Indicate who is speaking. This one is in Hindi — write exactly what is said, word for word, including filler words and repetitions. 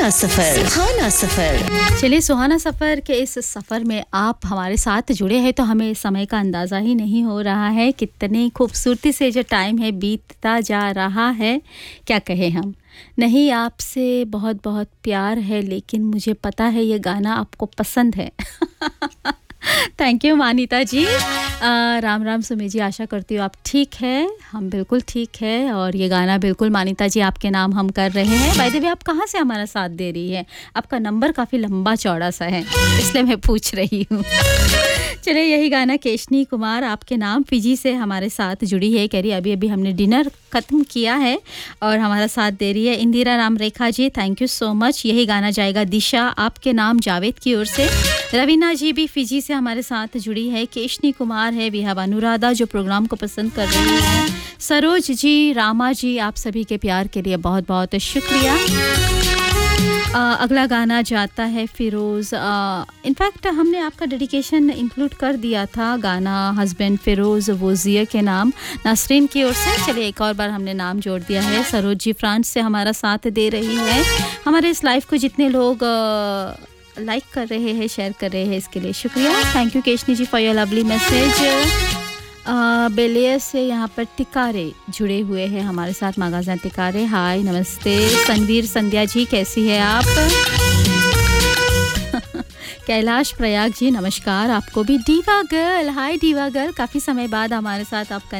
Speaker 1: सुहाना सफर सुहाना सफर
Speaker 2: चलिए सुहाना सफर के इस सफर में आप हमारे साथ जुड़े हैं तो हमें समय का अंदाज़ा ही नहीं हो रहा है कितनी खूबसूरती से जो टाइम है बीतता जा रहा है क्या कहें हम नहीं आपसे बहुत बहुत प्यार है लेकिन मुझे पता है ये गाना आपको पसंद है थैंक यू मानिता जी आ, राम राम सुमी जी आशा करती हूँ आप ठीक है हम बिल्कुल ठीक है और ये गाना बिल्कुल मानिता जी आपके नाम हम कर रहे हैं बाय द वे आप कहाँ से हमारा साथ दे रही है आपका नंबर काफ़ी लंबा चौड़ा सा है इसलिए मैं पूछ रही हूँ चलिए यही गाना केशनी कुमार आपके नाम फिजी से हमारे साथ जुड़ी है कह रही अभी अभी हमने डिनर ख़त्म किया है और हमारा साथ दे रही है Indira Ram Rekha ji thank you so much यही गाना जाएगा दिशा आपके नाम जावेद की ओर से रवीना जी भी फिजी से हमारे साथ जुड़ी है केशनी कुमार है वी हैव अनुराधा जो प्रोग्राम को पसंद कर रही है सरोज जी रामा जी आप सभी के प्यार के लिए बहुत बहुत शुक्रिया आ, अगला गाना जाता है फिरोज़ इनफैक्ट हमने आपका डेडिकेशन इंक्लूड कर दिया था गाना हस्बैंड फिरोज़ वोजिया के नाम नासरीन की ओर से चलिए एक और बार हमने नाम जोड़ दिया है सरोज जी फ्रांस से हमारा साथ दे रही है हमारे इस लाइव को जितने लोग आ, लाइक कर रहे हैं शेयर कर रहे हैं इसके लिए शुक्रिया thank you Keshni ji for your lovely message बेलिया से यहाँ पर टिकारे जुड़े हुए हैं हमारे साथ मागाजा टिकारे हाय नमस्ते संवीर संध्या जी कैसी है आप कैलाश प्रयाग जी नमस्कार आपको भी दीवा गर्ल हाय दीवा गर्ल काफ़ी समय बाद हमारे साथ आप